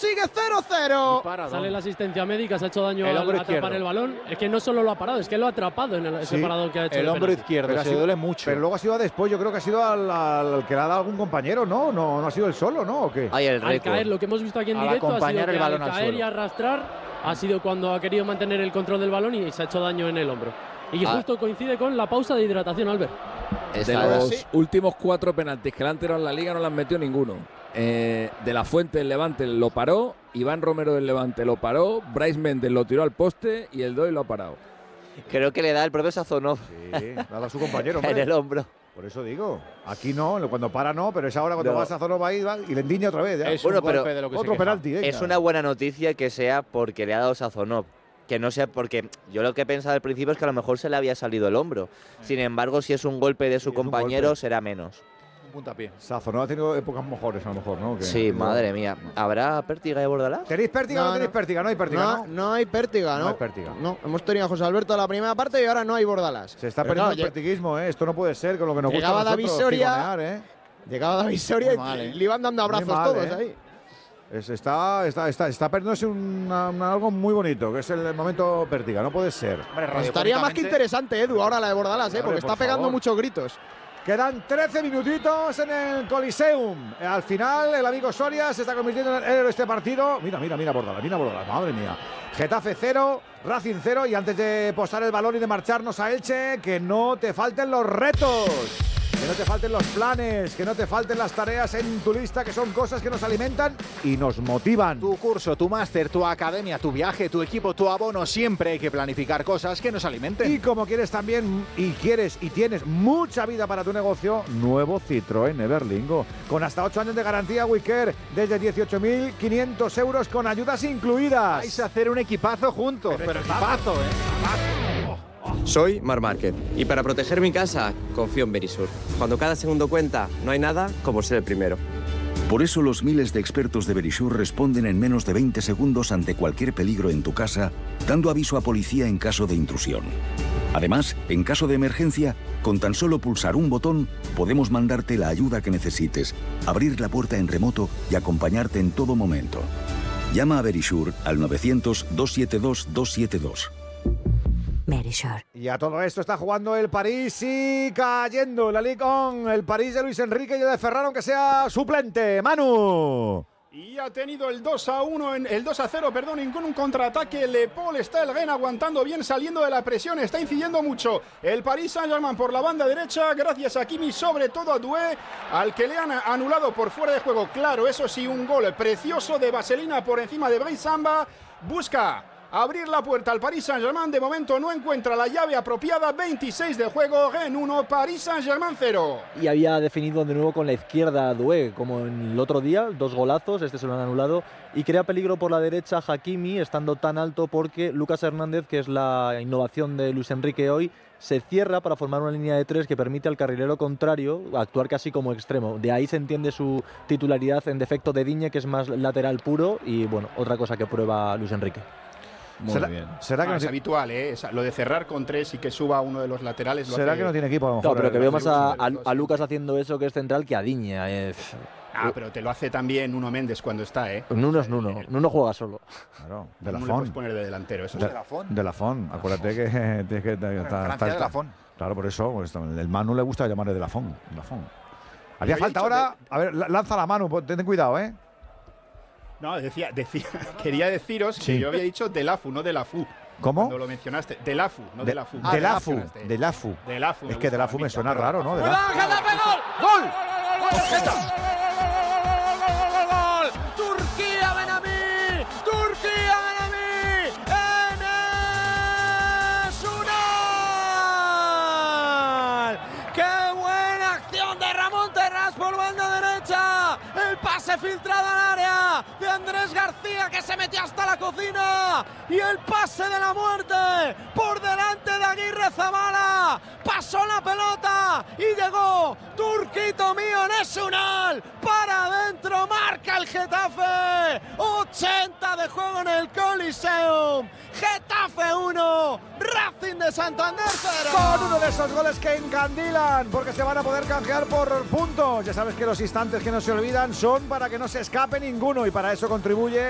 sigue 0-0. Sale la asistencia médica, se ha hecho daño El al hombro atrapar izquierdo. el balón. Es que no solo lo ha parado, es que lo ha atrapado en ese paradón que ha hecho. El hombro penalti. izquierdo, Pero ha se sido- duele mucho. Pero luego ha sido después, yo creo que ha sido al que le ha dado algún compañero, ¿no? No ha sido él solo, ¿no? ¿O qué? Ay, el Al récord. caer, lo que hemos visto aquí en Al directo ha sido acompañar que el balón al al caer suelo. y arrastrar ha sido cuando ha querido mantener el control del balón y se ha hecho daño en el hombro. Y justo coincide con la pausa de hidratación, Albert. De los últimos 4 penaltis que le han tirado en la Liga no le han metido ninguno. De la Fuente del Levante lo paró, Iván Romero del Levante lo paró, Brais Méndez lo tiró al poste y el Doi lo ha parado. Creo que le da el propio Sazonov Sí, le ha dado a su compañero, en hombre. el hombro. Por eso digo, aquí no, cuando para no, pero es ahora cuando No. vas a Sazonov ahí va y le endiña otra vez. Ya. Es Bueno, un pero golpe de lo que se Otro queja. penalti, Es una buena noticia que sea porque le ha dado Sazonov. Que no sea porque yo lo que he pensado al principio es que a lo mejor se le había salido el hombro. Sin embargo, si es un golpe de su Sí, es un compañero, golpe. será menos. Un puntapié. Sazonov ha tenido épocas mejores, a lo mejor, ¿no? Que- Sí, madre mía. ¿Habrá pértiga de Bordalás? ¿Tenéis pértiga o no No, tenéis no. pértiga? No hay pértiga, ¿no? No hay pértiga, ¿no? No hay pértiga. No, hemos tenido a José Alberto la primera parte y ahora no hay Bordalás. Se está Pero perdiendo claro, el pertiguismo, ¿eh? Esto no puede ser con lo que nos gusta a Llegaba nosotros, David Soria. piconear, ¿eh? Llegaba David Soria Muy y mal, ¿eh? le iban dando abrazos Muy mal, todos ¿eh? ahí. Está perdiéndose algo muy bonito, que es el momento pértiga. No puede ser. Estaría más que interesante, Edu, ahora la de Bordalás, Hombre, porque por está pegando favor. muchos gritos. Quedan 13 minutitos en el Coliseum. Al final, el amigo Soria se está convirtiendo en el héroe de este partido. Mira Bordalás, madre mía. Getafe 0, Racing 0. Y antes de posar el balón y de marcharnos a Elche, que no te falten los retos. Que no te falten los planes, que no te falten las tareas en tu lista, que son cosas que nos alimentan y nos motivan. Tu curso, tu máster, tu academia, tu viaje, tu equipo, tu abono, siempre hay que planificar cosas que nos alimenten. Y como quieres también, y tienes mucha vida para tu negocio, nuevo Citroën Everlingo. Con hasta 8 años de garantía WeCare, desde 18.500 euros con ayudas incluidas. Vais a hacer un equipazo juntos, pero equipazo, ¿eh? Soy Marc Márquez y para proteger mi casa confío en Verisur. Cuando cada segundo cuenta, no hay nada como ser el primero. Por eso los miles de expertos de Verisur responden en menos de 20 segundos ante cualquier peligro en tu casa, dando aviso a policía en caso de intrusión. Además, en caso de emergencia, con tan solo pulsar un botón, podemos mandarte la ayuda que necesites, abrir la puerta en remoto y acompañarte en todo momento. Llama a Verisur al 900-272-272. Verisur. Y a todo esto está jugando el París y cayendo la Ligue 1. El París de Luis Enrique y el de Ferran, aunque sea suplente. Manu. Y ha tenido el 2-1, el 2-0, perdón, en un contraataque. Le Paul está el Rennes aguantando bien, saliendo de la presión, está incidiendo mucho. El Paris Saint-Germain por la banda derecha, gracias a Kimi, sobre todo a Doué, al que le han anulado por fuera de juego. Claro, eso sí, un gol precioso de Vaselina por encima de Brice Samba. Busca abrir la puerta al Paris Saint-Germain. De momento no encuentra la llave apropiada. 26 de juego, Rennes 1, Paris Saint-Germain 0. Y había definido de nuevo con la izquierda Doué, como en el otro día, 2 golazos, este se lo han anulado, y crea peligro por la derecha Hakimi, estando tan alto porque Lucas Hernández, que es la innovación de Luis Enrique hoy, se cierra para formar una línea de 3 que permite al carrilero contrario actuar casi como extremo. De ahí se entiende su titularidad en defecto de Digne, que es más lateral puro, y bueno, otra cosa que prueba Luis Enrique. Muy bien. ¿Será que no es habitual, ¿eh? Lo de cerrar con 3 y que suba uno de los laterales. ¿Será que no tiene equipo a lo mejor? Claro, pero que veo más a Lucas haciendo eso, que es central, que a Digne. Pero te lo hace también Nuno Méndez cuando está, ¿eh? Nuno es Nuno. Nuno juega solo. Claro, De de la le Fon. puedes poner de delantero, eso De, sí. de la Fon. Acuérdate que Francia de la Fon. Claro, por eso. Pues, el Manu le gusta llamarle de la Fon. Haría Yo he falta dicho ahora. A ver, lanza la mano. Ten cuidado, ¿eh? No, quería deciros que yo había dicho de la FU, no de la FU. ¿Cómo? Cuando lo mencionaste, de la FU, no de la FU. De la FU. mencionaste. De la FU. De la FU. Es que de la FU me suena raro, ¿no? De la ¡Cuidado, FU. Getafe, gol! ¡Gol! ¡Gol! ¡Turquía, Benamí! ¡Turquía, Benamí! ¡Enes Unal! ¡Qué buena acción de Ramón Terrás por banda derecha! ¡El pase filtrado al área de Andrés García, que se metió hasta la cocina! ¡Y el pase de la muerte por delante de Aguirre Zabala! ¡Pasó la pelota y llegó! ¡Turquito mío, Enes Unal! ¡Para adentro! ¡Marca el Getafe! 80 de juego en el Coliseum. Getafe 1, Racing de Santander 0. Con uno de esos goles que encandilan, porque se van a poder canjear por puntos. Ya sabes que los instantes que no se olvidan son para que no se escape ninguno, y para eso contribuye